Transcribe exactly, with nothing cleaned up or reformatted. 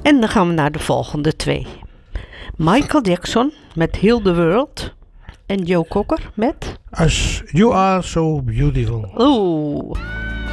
En dan gaan we naar de volgende twee. Michael Jackson met Heal the World. En Joe Cocker met As You Are So Beautiful. Oeh.